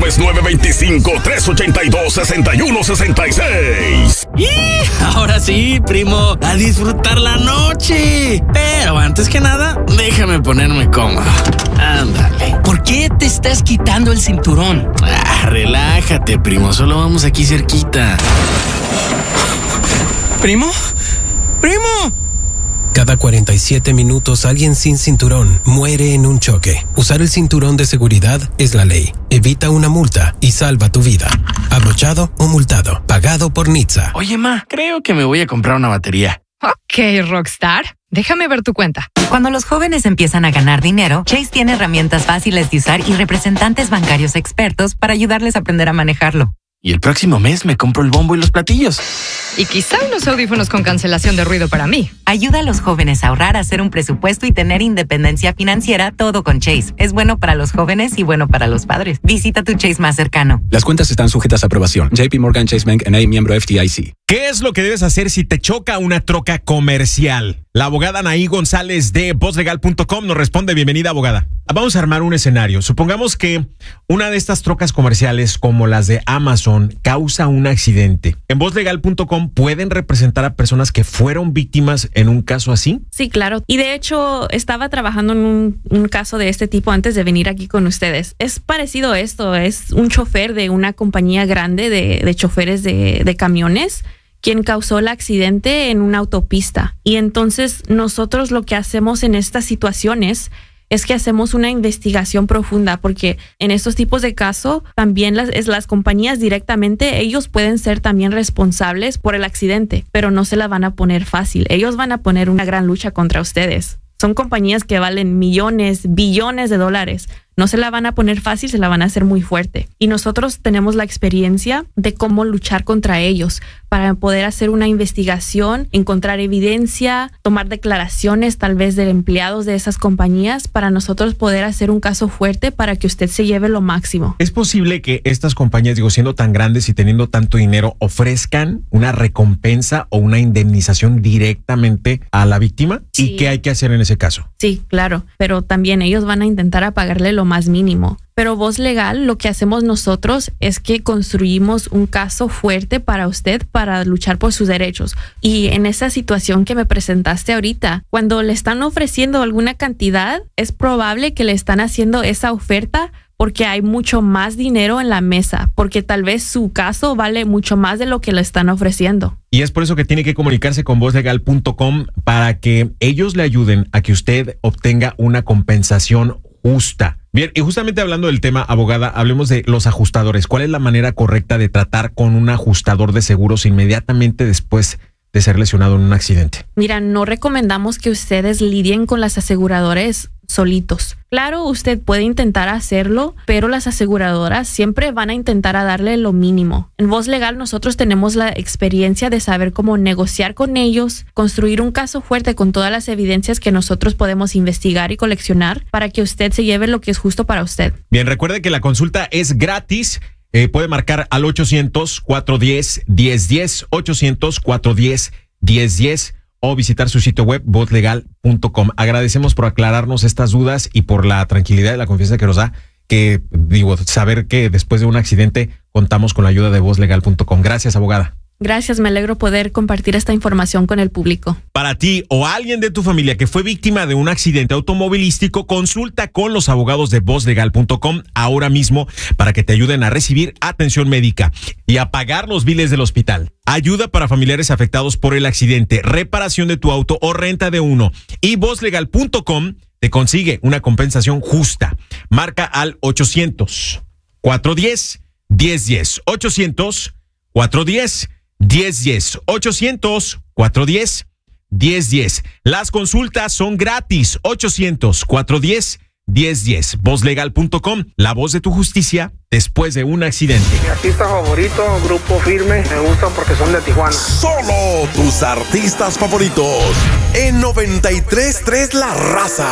es 925-382-6166. Y ahora sí, primo, a disfrutar la noche. Pero antes que nada, déjame ponerme cómodo. Ándale. ¿Por qué te estás quitando el cinturón? Relájate, primo, solo vamos aquí cerquita. ¿Primo? ¡Primo! Cada 47 minutos alguien sin cinturón muere en un choque. Usar el cinturón de seguridad es la ley. Evita una multa y salva tu vida. Abrochado o multado. Pagado por NHTSA. Oye, ma, creo que me voy a comprar una batería. Ok, Rockstar. Déjame ver tu cuenta. Cuando los jóvenes empiezan a ganar dinero, Chase tiene herramientas fáciles de usar y representantes bancarios expertos para ayudarles a aprender a manejarlo. Y el próximo mes me compro el bombo y los platillos. Y quizá unos audífonos con cancelación de ruido para mí. Ayuda a los jóvenes a ahorrar, a hacer un presupuesto y tener independencia financiera, todo con Chase. Es bueno para los jóvenes y bueno para los padres. Visita tu Chase más cercano. Las cuentas están sujetas a aprobación. JP Morgan Chase Bank N.A., miembro FDIC. ¿Qué es lo que debes hacer si te choca una troca comercial? La abogada Anaí González de VozLegal.com nos responde. Bienvenida, abogada. Vamos a armar un escenario. Supongamos que una de estas trocas comerciales, como las de Amazon, causa un accidente. En VozLegal.com pueden representar a personas que fueron víctimas en un caso así. Sí, claro. Y de hecho, estaba trabajando en un caso de este tipo antes de venir aquí con ustedes. Es parecido a esto. Es un chofer de una compañía grande de choferes de camiones quien causó el accidente en una autopista. Y entonces nosotros lo que hacemos en estas situaciones es que hacemos una investigación profunda, porque en estos tipos de casos también las compañías directamente, ellos pueden ser también responsables por el accidente, pero no se la van a poner fácil. Ellos van a poner una gran lucha contra ustedes. Son compañías que valen millones, billones de dólares. No se la van a poner fácil, se la van a hacer muy fuerte. Y nosotros tenemos la experiencia de cómo luchar contra ellos para poder hacer una investigación, encontrar evidencia, tomar declaraciones tal vez de empleados de esas compañías para nosotros poder hacer un caso fuerte para que usted se lleve lo máximo. ¿Es posible que estas compañías, siendo tan grandes y teniendo tanto dinero, ofrezcan una recompensa o una indemnización directamente a la víctima? Sí. ¿Y qué hay que hacer en ese caso? Sí, claro, pero también ellos van a intentar pagarle lo más mínimo. Pero Voz Legal, lo que hacemos nosotros es que construimos un caso fuerte para usted para luchar por sus derechos. Y en esa situación que me presentaste ahorita, cuando le están ofreciendo alguna cantidad, es probable que le están haciendo esa oferta porque hay mucho más dinero en la mesa, porque tal vez su caso vale mucho más de lo que le están ofreciendo. Y es por eso que tiene que comunicarse con VozLegal.com para que ellos le ayuden a que usted obtenga una compensación justa. Bien, y justamente hablando del tema, abogada, hablemos de los ajustadores. ¿Cuál es la manera correcta de tratar con un ajustador de seguros inmediatamente después de ser lesionado en un accidente? Mira, no recomendamos que ustedes lidien con las aseguradoras solitos. Claro, usted puede intentar hacerlo, pero las aseguradoras siempre van a intentar a darle lo mínimo. En Voz Legal nosotros tenemos la experiencia de saber cómo negociar con ellos, construir un caso fuerte con todas las evidencias que nosotros podemos investigar y coleccionar para que usted se lleve lo que es justo para usted. Bien, recuerde que la consulta es gratis. Puede marcar al 800-410-1010, 800-410-1010 o visitar su sitio web VozLegal.com. Agradecemos por aclararnos estas dudas y por la tranquilidad y la confianza que nos da, saber que después de un accidente contamos con la ayuda de VozLegal.com. Gracias, abogada. Gracias, me alegro poder compartir esta información con el público. Para ti o alguien de tu familia que fue víctima de un accidente automovilístico, consulta con los abogados de VozLegal.com ahora mismo para que te ayuden a recibir atención médica y a pagar los biles del hospital. Ayuda para familiares afectados por el accidente, reparación de tu auto o renta de uno. Y VozLegal.com te consigue una compensación justa. Marca al 800-410-1010. 800-410-1010. 800-410-1010. Las consultas son gratis. 800-410-1010. VozLegal.com, la voz de tu justicia después de un accidente. Mi artista favorito, Grupo Firme, me gustan porque son de Tijuana. Solo tus artistas favoritos en 93.3 La Raza.